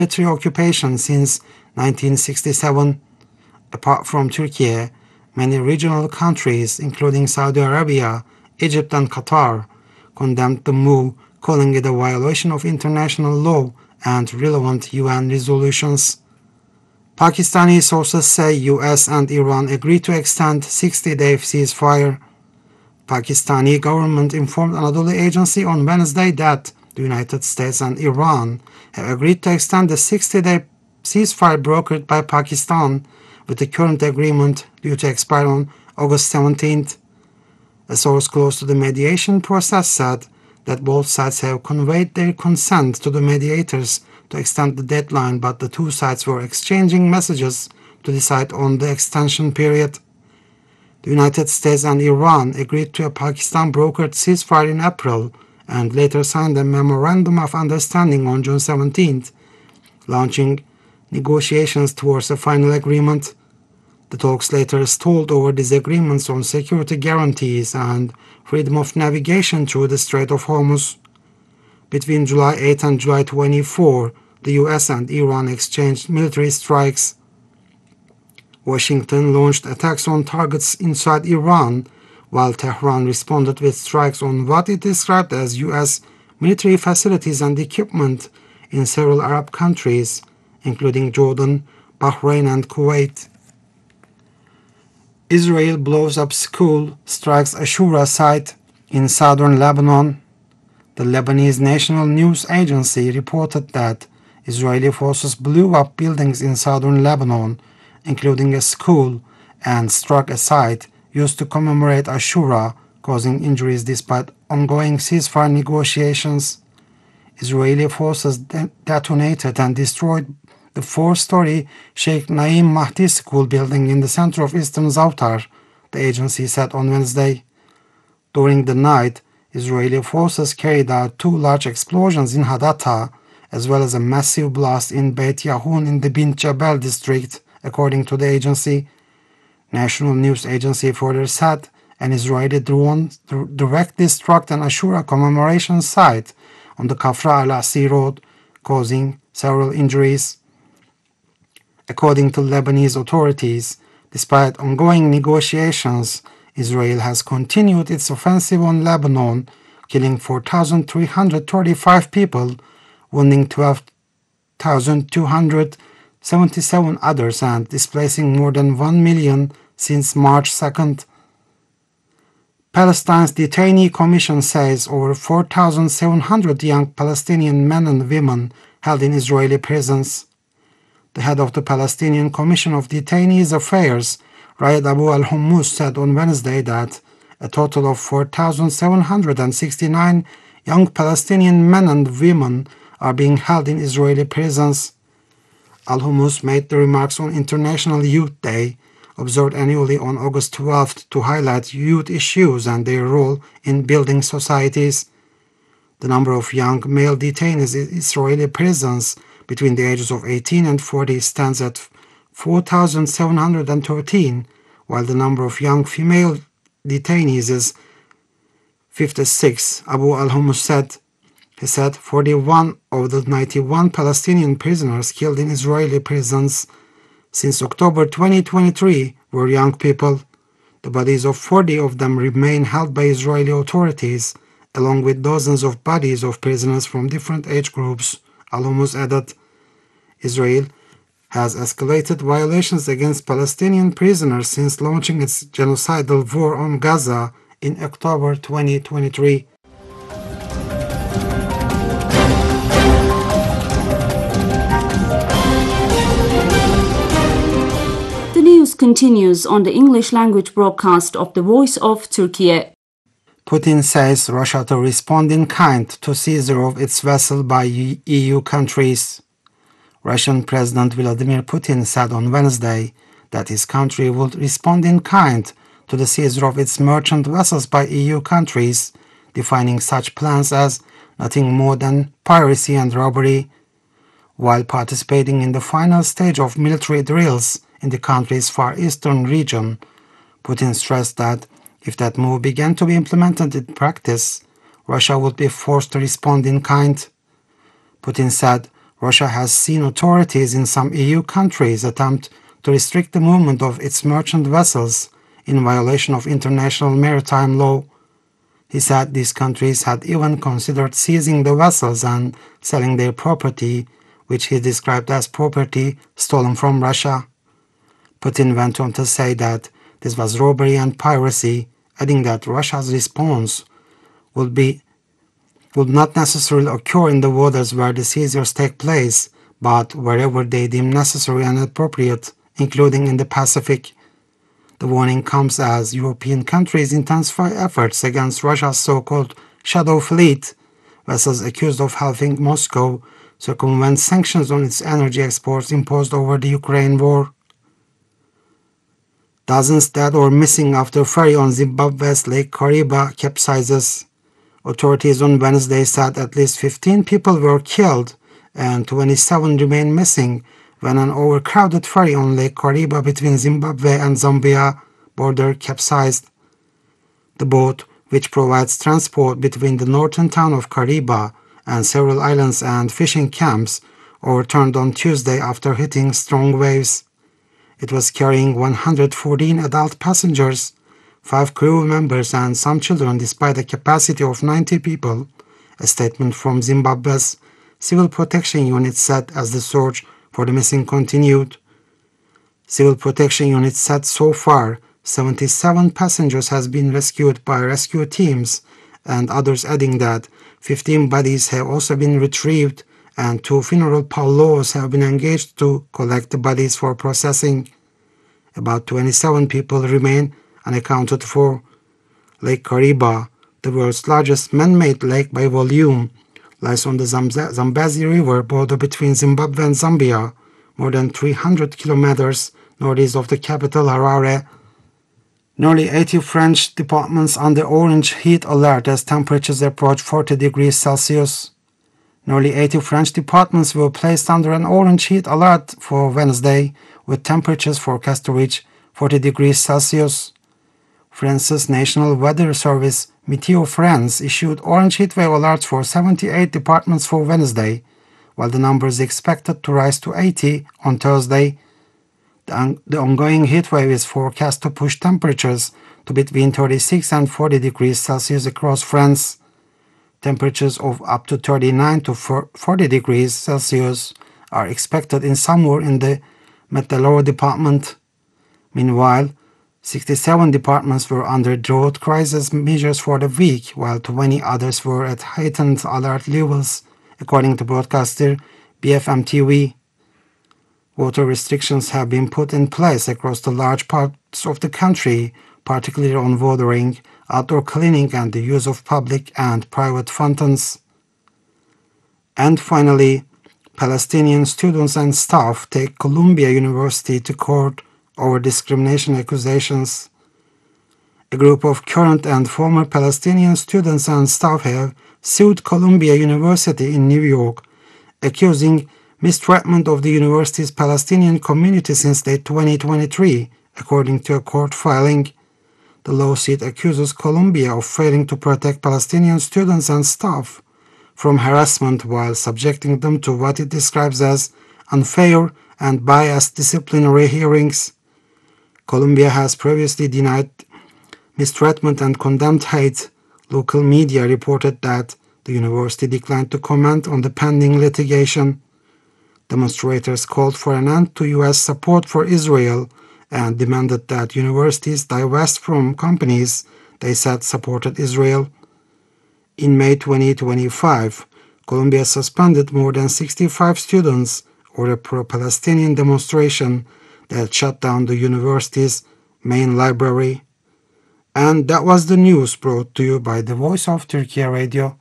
military occupation since 1967. Apart from Turkey, many regional countries, including Saudi Arabia, Egypt and Qatar, condemned the move, calling it a violation of international law and relevant UN resolutions. Pakistani sources say US and Iran agreed to extend 60-day ceasefire. Pakistani government informed Anadolu Agency on Wednesday that the United States and Iran have agreed to extend the 60-day ceasefire brokered by Pakistan, with the current agreement due to expire on August 17th. A source close to the mediation process said that both sides have conveyed their consent to the mediators to extend the deadline, but the two sides were exchanging messages to decide on the extension period. The United States and Iran agreed to a Pakistan-brokered ceasefire in April and later signed a memorandum of understanding on June 17th, launching negotiations towards a final agreement. The talks later stalled over disagreements on security guarantees and freedom of navigation through the Strait of Hormuz. Between July 8 and July 24, the US and Iran exchanged military strikes. Washington launched attacks on targets inside Iran, while Tehran responded with strikes on what it described as US military facilities and equipment in several Arab countries, including Jordan, Bahrain and Kuwait. Israel blows up school, strikes Ashura site in southern Lebanon. The Lebanese National News Agency reported that Israeli forces blew up buildings in southern Lebanon, including a school, and struck a site used to commemorate Ashura, causing injuries despite ongoing ceasefire negotiations. Israeli forces detonated and destroyed the 4-story Sheikh Naim Mahdi school building in the center of eastern Zautar, the agency said on Wednesday. During the night, Israeli forces carried out 2 large explosions in Hadatta, as well as a massive blast in Beit Yahun in the Bint Jabal district, according to the agency. National News Agency further said an Israeli drone directly struck an Ashura commemoration site on the Kafra al-Asi road, causing several injuries. According to Lebanese authorities, despite ongoing negotiations, Israel has continued its offensive on Lebanon, killing 4,335 people, wounding 12,277 others, and displacing more than 1 million since March 2nd. Palestine's Detainee Commission says over 4,700 young Palestinian men and women held in Israeli prisons. The head of the Palestinian Commission of Detainees Affairs, Raed Abu al-Hummus, said on Wednesday that a total of 4,769 young Palestinian men and women are being held in Israeli prisons. Al-Hummus made the remarks on International Youth Day, observed annually on August 12th, to highlight youth issues and their role in building societies. The number of young male detainees in Israeli prisons between the ages of 18 and 40 stands at 4,713, while the number of young female detainees is 56, Abu al-Hummus said. He said 41 of the 91 Palestinian prisoners killed in Israeli prisons since October 2023 were young people. The bodies of 40 of them remain held by Israeli authorities, along with dozens of bodies of prisoners from different age groups, al-Hummus added. Israel has escalated violations against Palestinian prisoners since launching its genocidal war on Gaza in October 2023. The news continues on the English language broadcast of the Voice of Turkey. Putin says Russia to respond in kind to seizure of its vessel by EU countries. Russian President Vladimir Putin said on Wednesday that his country would respond in kind to the seizure of its merchant vessels by EU countries, defining such plans as nothing more than piracy and robbery. While participating in the final stage of military drills in the country's far eastern region, Putin stressed that if that move began to be implemented in practice, Russia would be forced to respond in kind. Putin said Russia has seen authorities in some EU countries attempt to restrict the movement of its merchant vessels in violation of international maritime law. He said these countries had even considered seizing the vessels and selling their property, which he described as property stolen from Russia. Putin went on to say that this was robbery and piracy, adding that Russia's response would not necessarily occur in the waters where the seizures take place, but wherever they deem necessary and appropriate, including in the Pacific. The warning comes as European countries intensify efforts against Russia's so-called shadow fleet, vessels accused of helping Moscow circumvent sanctions on its energy exports imposed over the Ukraine war. Dozens dead or missing after ferry on Zimbabwe's Lake Kariba capsizes. Authorities on Wednesday said at least 15 people were killed and 27 remain missing when an overcrowded ferry on Lake Kariba between Zimbabwe and Zambia border capsized. The boat, which provides transport between the northern town of Kariba and several islands and fishing camps, overturned on Tuesday after hitting strong waves. It was carrying 114 adult passengers, 5 crew members and some children despite a capacity of 90 people, a statement from Zimbabwe's Civil Protection Unit said as the search for the missing continued. Civil Protection Unit said so far 77 passengers has been rescued by rescue teams, and others adding that 15 bodies have also been retrieved and 2 funeral parlors have been engaged to collect the bodies for processing. About 27 people remain unaccounted for. Lake Kariba, the world's largest man-made lake by volume, lies on the Zambezi River border between Zimbabwe and Zambia, more than 300 kilometers northeast of the capital Harare. Nearly 80 French departments under orange heat alert as temperatures approach 40 degrees Celsius. Nearly 80 French departments were placed under an orange heat alert for Wednesday, with temperatures forecast to reach 40 degrees Celsius. France's National Weather Service, Meteo France, issued orange heatwave alerts for 78 departments for Wednesday, while the number is expected to rise to 80 on Thursday. The ongoing heatwave is forecast to push temperatures to between 36 and 40 degrees Celsius across France. Temperatures of up to 39 to 40 degrees Celsius are expected in somewhere in the Meteorology department. Meanwhile, 67 departments were under drought crisis measures for the week, while 20 others were at heightened alert levels, according to broadcaster BFM TV. Water restrictions have been put in place across the large parts of the country, particularly on watering, outdoor cleaning, and the use of public and private fountains. And finally, Palestinian students and staff take Columbia University to court over discrimination accusations. A group of current and former Palestinian students and staff have sued Columbia University in New York, accusing mistreatment of the university's Palestinian community since late 2023, according to a court filing. The lawsuit accuses Columbia of failing to protect Palestinian students and staff from harassment while subjecting them to what it describes as unfair and biased disciplinary hearings. Columbia has previously denied mistreatment and condemned hate. Local media reported that the university declined to comment on the pending litigation. Demonstrators called for an end to U.S. support for Israel and demanded that universities divest from companies they said supported Israel. In May 2025, Columbia suspended more than 65 students over a pro-Palestinian demonstration that shut down the university's main library. And that was the news brought to you by the Voice of Turkey Radio.